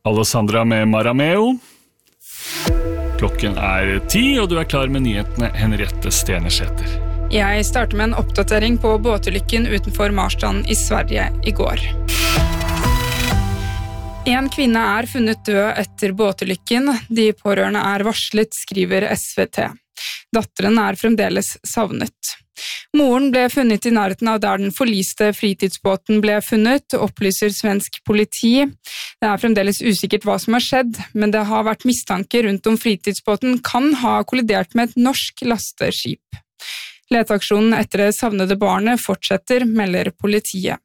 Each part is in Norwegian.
Alessandra med Marameo. Klokken 10, og du klar med nyhetene, Henriette Stenersæter. Jeg starter med en oppdatering på båtulykken utenfor Marstrand i Sverige i går. En kvinne funnet død etter båtulykken. De pårørende varslet, skriver SVT. Datteren fremdeles savnet. Moren ble funnet i nærheten av der den forliste fritidsbåten ble funnet, opplyser svensk politi. Det fremdeles usikkert hva som har skjedd, men det har vært mistanke rundt om fritidsbåten kan ha kollidert med et norsk lasteskip. Leteaksjonen etter det savnede barnet fortsetter, melder politiet.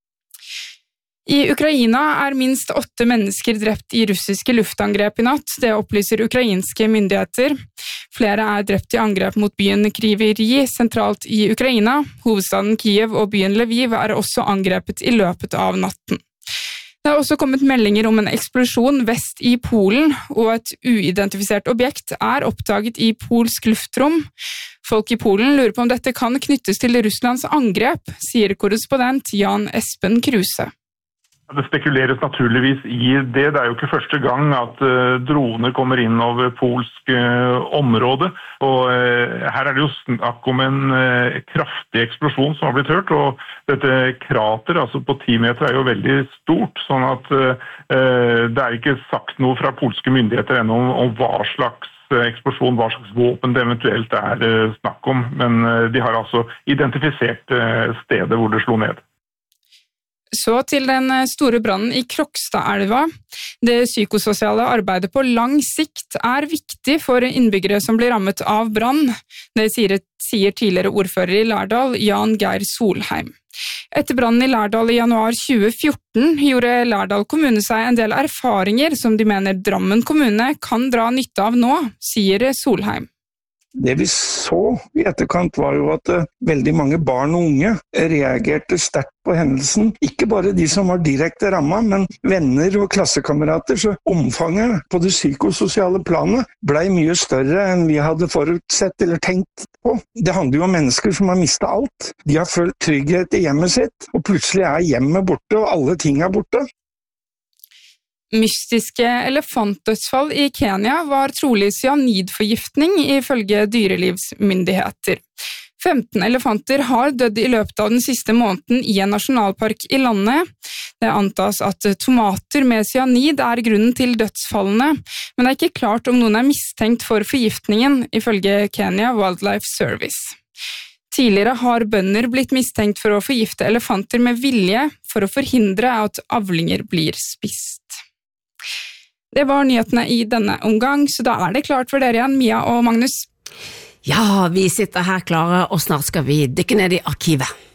I Ukraina minst 8 mennesker drept i russiske luftangrep i natt, det opplyser ukrainske myndigheter. Flere drept i angrep mot byen Kryvyi sentralt i Ukraina. Hovedstaden Kiev og byen Lviv også angrepet i løpet av natten. Det har også kommet meldinger om en eksplosjon vest i Polen, og et uidentifisert objekt oppdaget i polsk luftrom. Folk i Polen lurer på om dette kan knyttes til Russlands angrep, sier korrespondent Jan Espen Kruse. Det spekuleres naturligvis i det. Det jo ikke første gang at droner kommer inn over polsk område. Og her det jo snakk om en kraftig eksplosjon som har blitt hørt. Og dette krater, altså på 10 meter, jo veldig stort. Sånn at det ikke sagt noe fra polske myndigheter ennå om hva slags eksplosjon, hva slags våpen det eventuelt snakk om. Men de har altså identifisert stedet hvor det slo ned. Så til den store brannen i Krokstadelva. Det psykososiale arbeidet på lang sikt viktig for innbyggere som blir rammet av brann. Det sier tidligere ordfører i Lærdal, Jan Geir Solheim. Etter brannen i Lærdal i januar 2014 gjorde Lærdal kommune seg en del erfaringer som de mener Drammen kommune kan dra nytte av nå, sier Solheim. Det vi så i etterkant var jo at veldig mange barn og unge reagerte sterkt på hendelsen. Ikke bare de som var direkte rammet, men venner og klassekamerater. Så omfanget på det psykososiale planet ble mye større enn vi hadde forutsett eller tenkt på. Det handler jo om mennesker som har mistet alt. De har følt trygghet i hjemmet sitt, og plutselig hjemmet borte, og alle ting borte. Mystiske elefantdødsfall i Kenya var trolig cyanidforgiftning ifølge dyrelivsmyndigheter. 15 elefanter har dødd i løpet av den siste måneden i en nasjonalpark i landet. Det antas at tomater med cyanid grunnen til dødsfallene, men det ikke klart om noen mistenkt for forgiftningen, ifølge Kenya Wildlife Service. Tidligere har bønder blitt mistenkt for å forgifte elefanter med vilje for å forhindre at avlinger blir spist. Det var nyhetene i denne omgang, så da det klart for dere igjen, Mia og Magnus. Ja, vi sitter her klare, og snart skal vi dykke ned i arkivet.